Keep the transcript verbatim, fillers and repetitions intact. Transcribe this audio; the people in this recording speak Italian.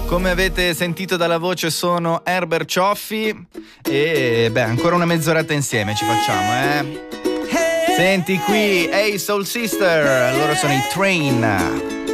Come avete sentito dalla voce sono Herbert Cioffi e beh, ancora una mezz'oretta insieme ci facciamo, eh. Senti qui, hey Soul Sister, loro sono i Train.